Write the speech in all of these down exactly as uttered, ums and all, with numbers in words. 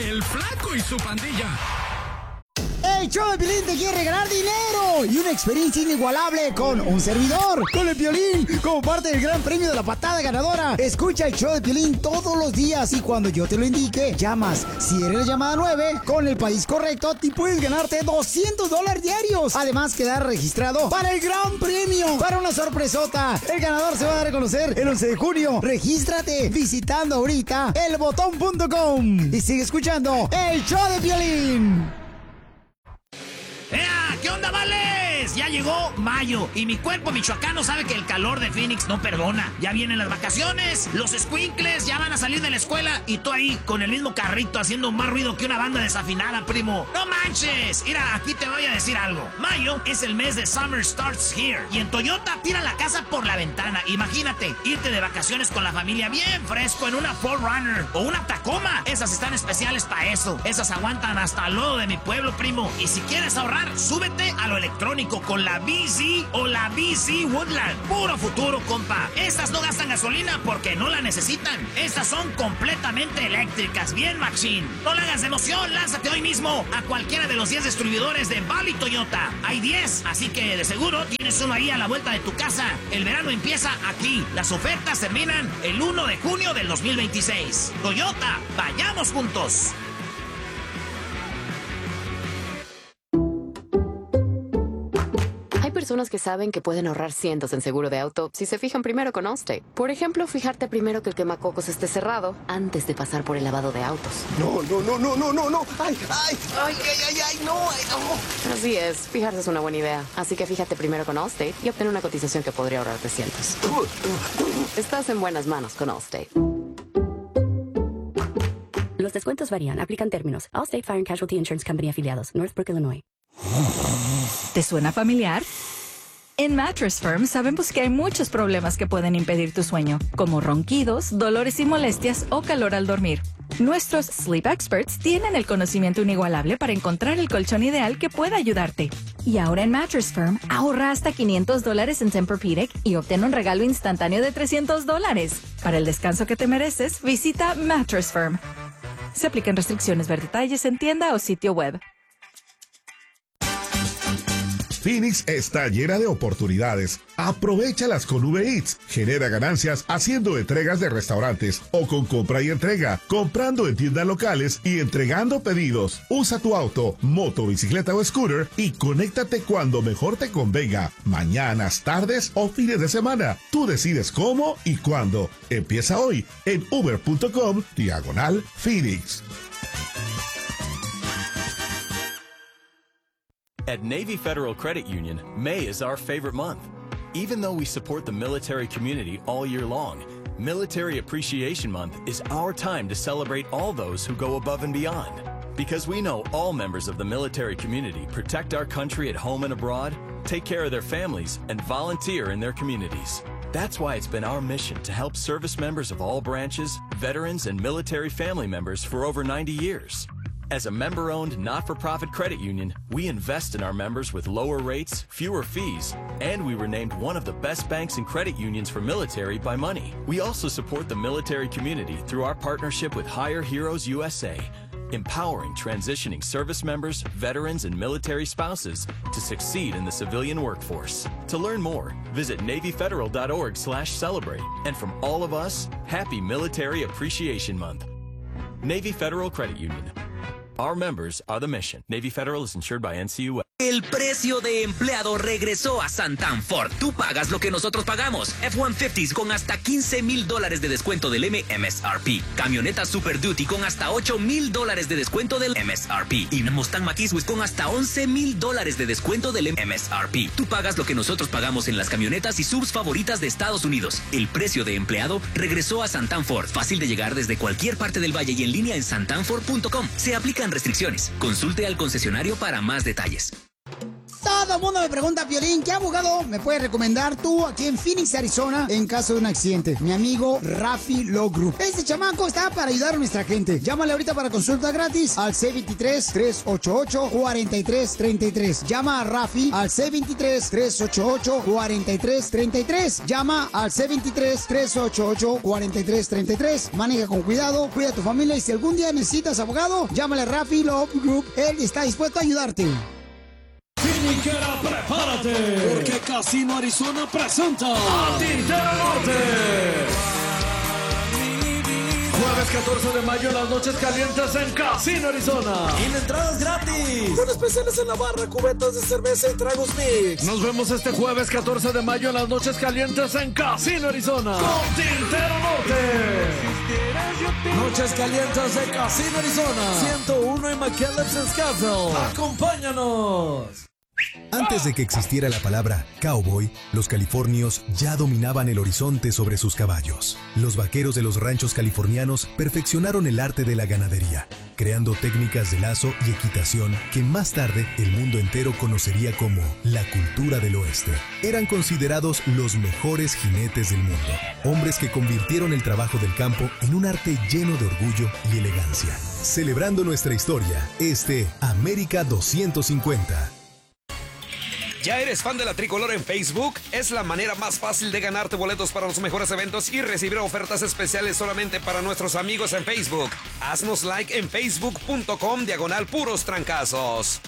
El Flaco y su pandilla. El show de Piolín te quiere regalar dinero y una experiencia inigualable con un servidor, con el Piolín, como parte del gran premio de la patada ganadora. Escucha el show de Piolín todos los días y cuando yo te lo indique, llamas. Si eres la llamada nueve, con el país correcto, te puedes ganarte doscientos dólares diarios. Además, quedar registrado para el gran premio, para una sorpresota. El ganador se va a dar a conocer el once de junio. Regístrate visitando ahorita el botón punto com y sigue escuchando el show de Piolín. ¡Ea! ¿Qué onda, vales? Ya llegó mayo y mi cuerpo michoacano sabe que el calor de Phoenix no perdona. Ya vienen las vacaciones, los escuincles ya van a salir de la escuela y tú ahí con el mismo carrito haciendo más ruido que una banda desafinada, primo. ¡No manches! Mira, aquí te voy a decir algo. Mayo es el mes de Summer Starts Here y en Toyota tira la casa por la ventana. Imagínate, irte de vacaciones con la familia bien fresco en una four runner o una Tacoma. Esas están especiales para eso. Esas aguantan hasta el lodo de mi pueblo, primo. Y si quieres ahorrar, súbete a lo electrónico con la B Z o la B Z Woodland. Puro futuro, compa. Estas no gastan gasolina porque no la necesitan. Estas son completamente eléctricas, bien machine. No la hagas de emoción, lánzate hoy mismo a cualquiera de los diez distribuidores de Valley Toyota. Hay diez, así que de seguro tienes uno ahí a la vuelta de tu casa. El verano empieza aquí. Las ofertas terminan el uno de junio del dos mil veintiséis. Toyota, vayamos juntos. Hay personas que saben que pueden ahorrar cientos en seguro de auto si se fijan primero con Allstate. Por ejemplo, fijarte primero que el quemacocos esté cerrado antes de pasar por el lavado de autos. No, no, no, no, no, no, no. Ay, ay, ay, ay, ay, ay, no, ay, no. Así es, fijarse es una buena idea. Así que fíjate primero con Allstate y obtén una cotización que podría ahorrarte cientos. Estás en buenas manos con Allstate. Los descuentos varían. Aplican términos. Allstate Fire and Casualty Insurance Company afiliados. Northbrook, Illinois. ¿Te suena familiar? En Mattress Firm sabemos que hay muchos problemas que pueden impedir tu sueño, como ronquidos, dolores y molestias o calor al dormir. Nuestros Sleep Experts tienen el conocimiento inigualable para encontrar el colchón ideal que pueda ayudarte. Y ahora en Mattress Firm, ahorra hasta quinientos dólares en Tempur-Pedic y obtén un regalo instantáneo de trescientos dólares. Para el descanso que te mereces, visita Mattress Firm. Se aplican restricciones. Ver detalles en tienda o sitio web. Phoenix está llena de oportunidades. Aprovéchalas con Uber Eats. Genera ganancias haciendo entregas de restaurantes o con compra y entrega, comprando en tiendas locales y entregando pedidos. Usa tu auto, moto, bicicleta o scooter y conéctate cuando mejor te convenga. Mañanas, tardes o fines de semana. Tú decides cómo y cuándo. Empieza hoy en uber punto com diagonal Phoenix. At Navy Federal Credit Union, May is our favorite month. Even though we support the military community all year long, Military Appreciation Month is our time to celebrate all those who go above and beyond. Because we know all members of the military community protect our country at home and abroad, take care of their families, and volunteer in their communities. That's why it's been our mission to help service members of all branches, veterans, and military family members for over ninety years. As a member-owned, not-for-profit credit union, we invest in our members with lower rates, fewer fees, and we were named one of the best banks and credit unions for military by Money. We also support the military community through our partnership with Hire Heroes U S A, empowering transitioning service members, veterans, and military spouses to succeed in the civilian workforce. To learn more, visit navy federal dot org slash celebrate. And from all of us, happy Military Appreciation Month. Navy Federal Credit Union. Our members are the mission. Navy Federal is insured by N C U A. El precio de empleado regresó a Santan Ford. Tú pagas lo que nosotros pagamos. F ciento cincuenta con hasta quince mil dólares de descuento del M S R P. Camioneta Super Duty con hasta ocho mil dólares de descuento del M S R P. Y Mustang Mach-E con hasta once mil dólares de descuento del M S R P. Tú pagas lo que nosotros pagamos en las camionetas y subs favoritas de Estados Unidos. El precio de empleado regresó a Santan Ford. Fácil de llegar desde cualquier parte del valle y en línea en santan ford punto com. Se aplican restricciones. Consulte al concesionario para más detalles. Todo el mundo me pregunta, Piolín, ¿qué abogado me puedes recomendar tú aquí en Phoenix, Arizona, en caso de un accidente? Mi amigo Rafi Law Group. Este chamaco está para ayudar a nuestra gente. Llámale ahorita para consulta gratis al C veintitrés, tres ochenta y ocho, cuarenta y tres treinta y tres. Llama a Rafi al C veintitrés, tres ochenta y ocho, cuarenta y tres treinta y tres. Llama al C veintitrés, tres ochenta y ocho, cuarenta y tres treinta y tres. Maneja con cuidado, cuida a tu familia y si algún día necesitas abogado, llámale a Rafi Law Group. Él está dispuesto a ayudarte. Finiquera, prepárate, porque Casino Arizona presenta a Tintero Norte. Jueves catorce de mayo, las noches calientes en Casino Arizona. Y la entrada es gratis. Con especiales en la barra, cubetas de cerveza y tragos mix. Nos vemos este jueves catorce de mayo, en las noches calientes en Casino Arizona. Con Tintero Norte. Noches calientes de Casino Arizona. ciento uno en McKellips en Scottsdale. Acompáñanos. Antes de que existiera la palabra cowboy, los californios ya dominaban el horizonte sobre sus caballos. Los vaqueros de los ranchos californianos perfeccionaron el arte de la ganadería, creando técnicas de lazo y equitación que más tarde el mundo entero conocería como la cultura del oeste. Eran considerados los mejores jinetes del mundo, hombres que convirtieron el trabajo del campo en un arte lleno de orgullo y elegancia. Celebrando nuestra historia, este América doscientos cincuenta. ¿Ya eres fan de la Tricolor en Facebook? Es la manera más fácil de ganarte boletos para los mejores eventos y recibir ofertas especiales solamente para nuestros amigos en Facebook. Haznos like en facebook.com diagonal puros trancazos.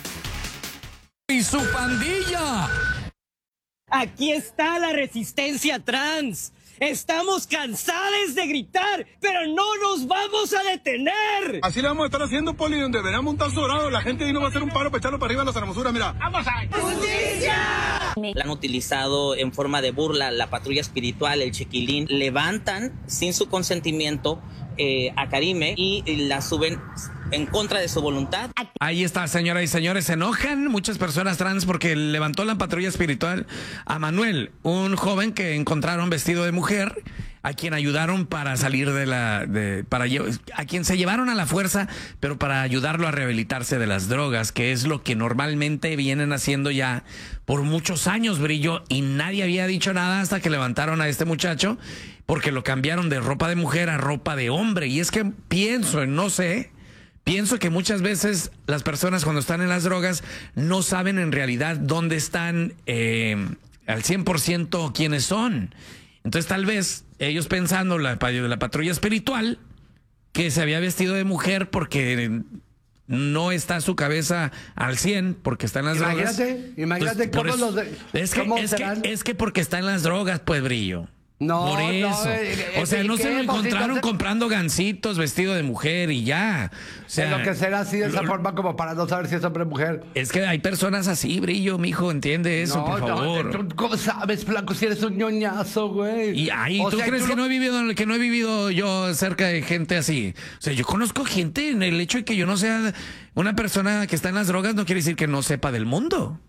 ¡Y su pandilla! Aquí está la resistencia trans. Estamos cansados de gritar, pero no nos vamos a detener. Así le vamos a estar haciendo, Poli, donde veremos un tal sobrado. La gente ahí no va a hacer un paro para echarlo para arriba a las hermosuras, mira. ¡Vamos a ¡Justicia! La han utilizado en forma de burla, la patrulla espiritual, el chiquilín. Levantan sin su consentimiento eh, a Karime y la suben en contra de su voluntad. Ahí está, señoras y señores, se enojan muchas personas trans porque levantó la patrulla espiritual a Manuel, un joven que encontraron vestido de mujer, a quien ayudaron para salir de la, de, para a quien se llevaron a la fuerza, pero para ayudarlo a rehabilitarse de las drogas, que es lo que normalmente vienen haciendo ya por muchos años, Brillo, y nadie había dicho nada hasta que levantaron a este muchacho, porque lo cambiaron de ropa de mujer a ropa de hombre. Y es que pienso, no sé, Pienso que muchas veces las personas cuando están en las drogas no saben en realidad dónde están eh, al cien por ciento quiénes son. Entonces tal vez ellos pensando la, la patrulla espiritual que se había vestido de mujer porque no está su cabeza al cien porque está en las imagínate, drogas. Imagínate pues, cómo eso, los... De, es, que, cómo es, que, es que porque está en las drogas, pues, Brillo. No, por eso. no, eh, o sea, no se lo encontraron entonces... comprando gancitos, vestido de mujer y ya. O sea, es lo que será así de esa lo... forma como para no saber si es hombre o mujer. Es que hay personas así, Brillo, mijo, entiende eso, no, por favor. No, ¿cómo sabes, Blanco, si eres un ñoñazo, güey? Y ay, o ¿tú sea, crees tú que no... no he vivido que no he vivido yo cerca de gente así? O sea, yo conozco gente, en el hecho de que yo no sea una persona que está en las drogas no quiere decir que no sepa del mundo.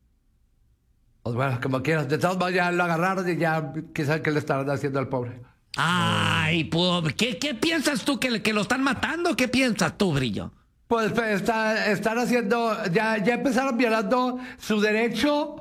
Pues bueno, como quieras. De todos modos, ya lo agarraron y ya quizás que le estarán haciendo al pobre. Ay, pues, ¿qué, qué piensas tú? ¿Que, ¿Que lo están matando? ¿Qué piensas tú, Brillo? Pues está, están haciendo, ya, ya empezaron violando su derecho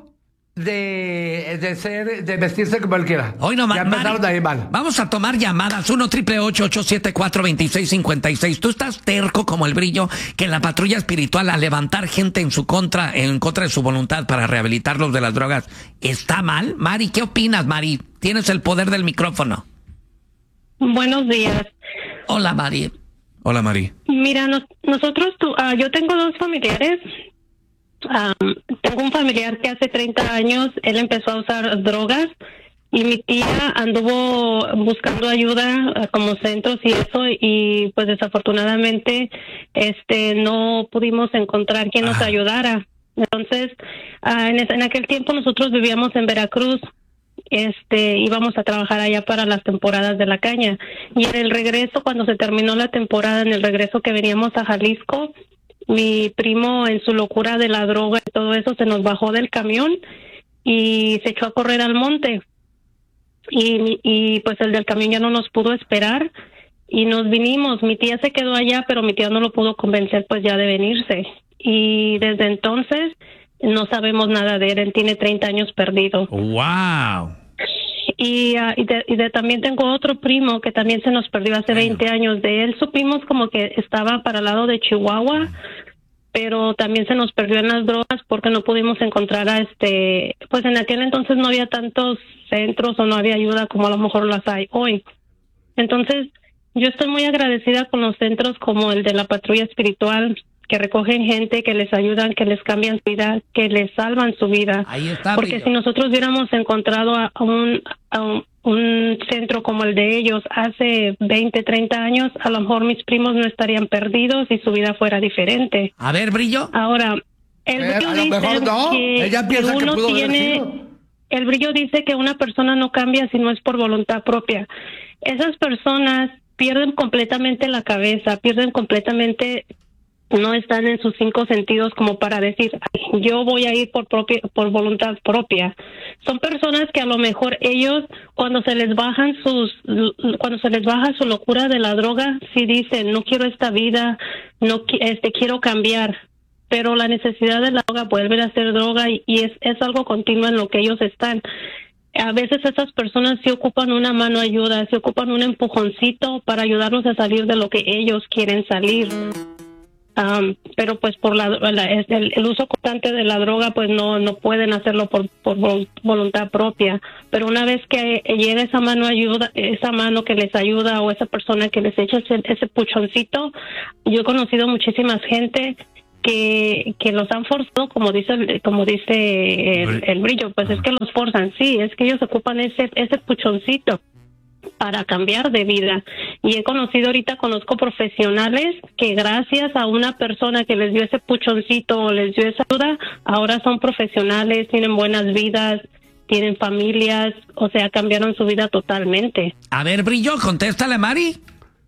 de, de ser, de vestirse como él quiera. Hoy no, ya empezaron de ahí mal. Vamos a tomar llamadas. uno, triple ocho, ocho siete cuatro, dos seis cinco seis. Tú estás terco como el Brillo que la patrulla espiritual a levantar gente en su contra, en contra de su voluntad para rehabilitarlos de las drogas. ¿Está mal? Mari, ¿qué opinas, Mari? Tienes el poder del micrófono. Buenos días. Hola, Mari. Hola, Mari. Mira, nos, nosotros, tu, uh, yo tengo dos familiares. Um, tengo un familiar que hace treinta años, él empezó a usar drogas y mi tía anduvo buscando ayuda uh, como centros y eso y pues desafortunadamente este no pudimos encontrar quien nos ayudara. Entonces, uh, en, ese, en aquel tiempo nosotros vivíamos en Veracruz. Este, íbamos a trabajar allá para las temporadas de la caña y en el regreso, cuando se terminó la temporada, en el regreso que veníamos a Jalisco, mi primo en su locura de la droga y todo eso se nos bajó del camión y se echó a correr al monte y, y pues el del camión ya no nos pudo esperar y nos vinimos. Mi tía se quedó allá, pero mi tía no lo pudo convencer pues ya de venirse y desde entonces no sabemos nada de él. Él tiene treinta años perdido. ¡Wow! Y, uh, y, de, y de, también tengo otro primo que también se nos perdió hace veinte años. De él supimos como que estaba para el lado de Chihuahua, pero también se nos perdió en las drogas porque no pudimos encontrar a este, pues en aquel entonces no había tantos centros o no había ayuda como a lo mejor las hay hoy. Entonces, yo estoy muy agradecida con los centros como el de la Patrulla Espiritual, que recogen gente, que les ayudan, que les cambian su vida, que les salvan su vida. Ahí está, porque brillo. si nosotros hubiéramos encontrado a un, a un, un centro como el de ellos hace veinte, treinta años, a lo mejor mis primos no estarían perdidos y su vida fuera diferente. A ver, Brillo. Ahora, el Eh, Brillo a lo dice mejor no. que, Ella piensa que que uno pudo haber tiene... sido. El Brillo dice que una persona no cambia si no es por voluntad propia. Esas personas pierden completamente la cabeza, pierden completamente... no están en sus cinco sentidos como para decir, ay, yo voy a ir por propia, por voluntad propia. Son personas que a lo mejor ellos, cuando se les bajan sus, cuando se les baja su locura de la droga, sí dicen, no quiero esta vida, no este quiero cambiar. Pero la necesidad de la droga vuelve a ser droga y, y es, es algo continuo en lo que ellos están. A veces esas personas sí ocupan una mano ayuda, sí ocupan un empujoncito para ayudarlos a salir de lo que ellos quieren salir. Um, pero pues por la, la el, el uso constante de la droga pues no no pueden hacerlo por por voluntad propia, pero una vez que llega esa mano ayuda, esa mano que les ayuda o esa persona que les echa ese, ese puchoncito, yo he conocido muchísima gente que que los han forzado, como dice como dice el, el Brillo, pues es que los forzan, sí, es que ellos ocupan ese ese puchoncito para cambiar de vida. Y he conocido ahorita, conozco profesionales que gracias a una persona que les dio ese puchoncito o les dio esa ayuda, ahora son profesionales, tienen buenas vidas, tienen familias, o sea, cambiaron su vida totalmente. A ver, Brillo, contéstale a Mari.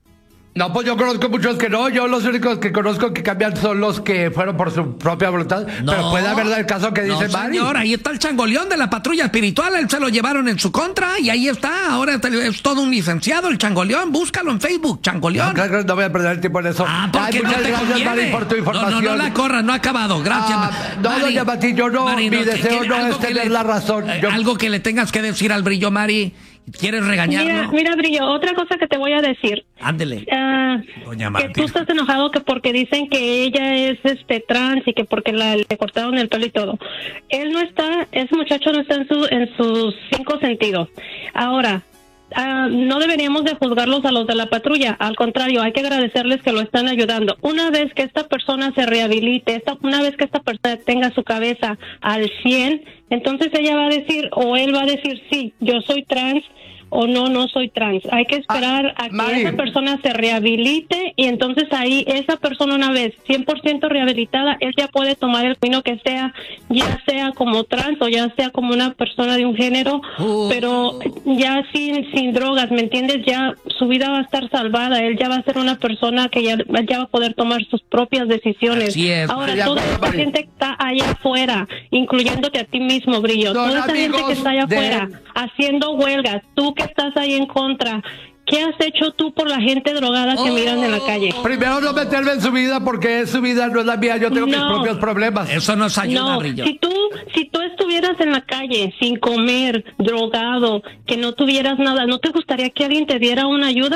No, pues yo conozco muchos que no. Yo los únicos que conozco que cambian son los que fueron por su propia voluntad. No, pero puede haber el caso que dice no, Mari. señor, ahí está el changoleón de la Patrulla Espiritual. Él se lo llevaron en su contra y ahí está. Ahora es todo un licenciado, el changoleón. Búscalo en Facebook, changoleón. No, no voy a perder el tiempo en eso. Ah, porque Ay, no muchas te gracias, conviene. Mari, por tu información. No, no, no la corras, no ha acabado. Gracias, Ah, Ma- no, Mari. doña Mati, yo no, Mari, mi que- deseo que- no algo es que tener le- la razón. Yo- Algo que le tengas que decir al Brillo, Mari. ¿Quieres regañarlo? Mira, mira, Brillo, otra cosa que te voy a decir. Ándele. Ah, Doña que Marta. tú estás enojado que porque dicen que ella es este trans y que porque la, le cortaron el pelo y todo. Él no está, ese muchacho no está en, su, en sus cinco sentidos. Ahora, ah, no deberíamos de juzgarlos a los de la patrulla. Al contrario, hay que agradecerles que lo están ayudando. Una vez que esta persona se rehabilite, esta, una vez que esta persona tenga su cabeza al cien, entonces ella va a decir, o él va a decir, sí, yo soy trans, o no, no soy trans. Hay que esperar Ah, a que Mari. esa persona se rehabilite y entonces ahí esa persona una vez cien por ciento rehabilitada, él ya puede tomar el camino que sea, ya sea como trans o ya sea como una persona de un género, Uh. pero ya sin sin drogas, ¿me entiendes? Ya su vida va a estar salvada, él ya va a ser una persona que ya, ya va a poder tomar sus propias decisiones. Así es. Ahora, Ya, toda Mari. esta gente que está allá afuera, incluyéndote a ti mismo, Brillo, Son toda esa gente amigos que está allá de- afuera haciendo huelgas, tú que estás ahí en contra, ¿qué has hecho tú por la gente drogada que Oh. miran en la calle? Primero no meterme en su vida porque es su vida, no es la mía. Yo tengo mis No. propios problemas. Eso nos ayuda, No, Brillo. si tú, si tú estuvieras en la calle sin comer, drogado, que no tuvieras nada, ¿no te gustaría que alguien te diera una ayuda?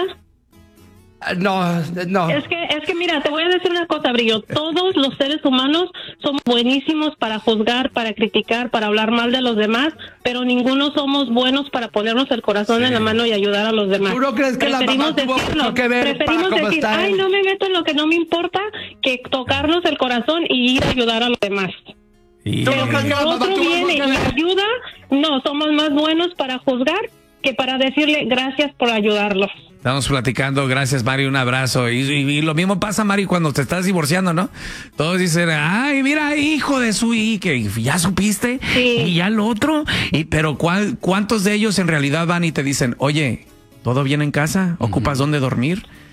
No, no. Es que, es que mira, te voy a decir una cosa, Brillo. Todos los seres humanos somos buenísimos para juzgar, para criticar, para hablar mal de los demás, pero ninguno somos buenos para ponernos el corazón Sí. en la mano y ayudar a los demás. ¿Tú no crees que la Preferimos mamá tuvo decirlo, mucho que ver preferimos para cómo decir, está ay, él? no me meto en lo que no me importa, que tocarnos el corazón y ir a ayudar a los demás. Y- ¿Tú no crees que la Cuando mamá otro tuvo viene y mucho que ver? ayuda, no, somos más buenos para juzgar que para decirle gracias por ayudarlos. Estamos platicando, gracias Mari, un abrazo. Y, y- y lo mismo pasa, Mari, cuando te estás divorciando, ¿no? Todos dicen, ay, mira, hijo de su y que ya supiste, Sí. y ya lo otro. Y pero ¿cuál, ¿cuántos de ellos en realidad van y te dicen, oye, ¿todo bien en casa? ¿Ocupas dónde dormir?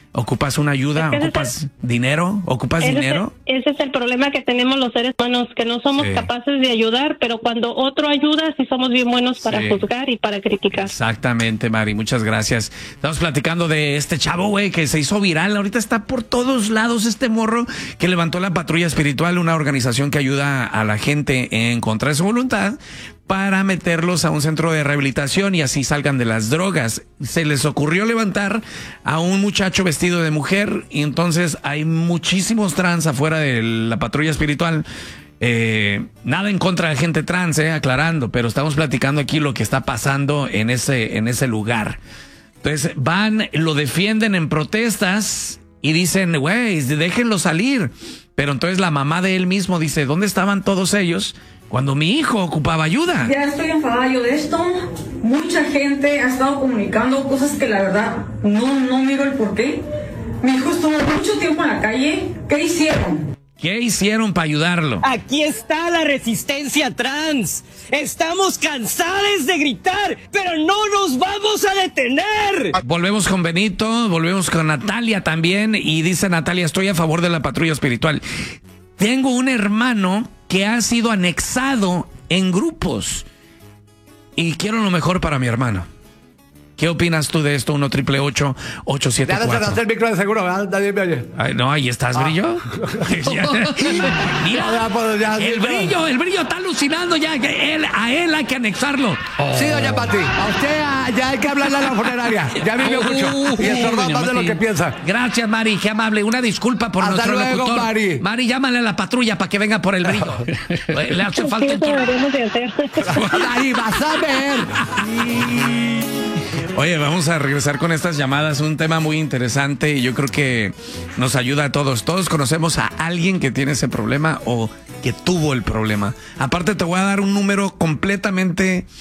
¿Ocupas una ayuda? Es que ¿Ocupas ese es dinero? ¿Ocupas ese dinero? Es el, ese es el problema que tenemos los seres humanos, que no somos Sí. capaces de ayudar, pero cuando otro ayuda, sí somos bien buenos para Sí. juzgar y para criticar. Exactamente, Mari, muchas gracias. Estamos platicando de este chavo, güey, que se hizo viral. Ahorita está por todos lados este morro que levantó la Patrulla Espiritual, una organización que ayuda a la gente en contra de su voluntad para meterlos a un centro de rehabilitación y así salgan de las drogas. Se les ocurrió levantar a un muchacho vestido de mujer y entonces hay muchísimos trans afuera de la Patrulla Espiritual. Eh, nada en contra de gente trans, eh, aclarando, pero estamos platicando aquí lo que está pasando en ese, en ese lugar. Entonces van, lo defienden en protestas y dicen, güey, déjenlo salir. Pero entonces la mamá de él mismo dice, ¿dónde estaban todos ellos cuando mi hijo ocupaba ayuda? Ya estoy enfadada yo de esto. Mucha gente ha estado comunicando cosas que la verdad no, no miro el porqué. Mi hijo estuvo mucho tiempo en la calle. ¿Qué hicieron? ¿Qué hicieron para ayudarlo? Aquí está la resistencia trans. Estamos cansados de gritar, pero no nos vamos a detener. Volvemos con Benito, volvemos con Natalia también. Y dice Natalia, estoy a favor de la Patrulla Espiritual. Tengo un hermano que ha sido anexado en grupos y quiero lo mejor para mi hermano. ¿Qué opinas tú de esto? uno triple ocho ocho siete cuatro. Ya no se el micro de seguro, ¿verdad? Nadie me oye. Ay, no, ahí estás, Ah. Brillo. Mira, Ya, pues, ya, el sí, brillo, el brillo está alucinando ya. Que él, a él hay que anexarlo. Sí, doña Pati, a usted ah, ya hay que hablarle a la funeraria. Ya vivió mucho y estorba Doña más de lo Mati. que piensa. Gracias, Mari, qué amable. Una disculpa por Hasta nuestro luego, locutor. Mari. Mari, llámale a la patrulla para que venga por el brillo. Le hace falta Sí, un eso deberíamos de hacer. Ahí vas a ver. Oye, vamos a regresar con estas llamadas, un tema muy interesante y yo creo que nos ayuda a todos. Todos conocemos a alguien que tiene ese problema o que tuvo el problema. Aparte te voy a dar un número completamente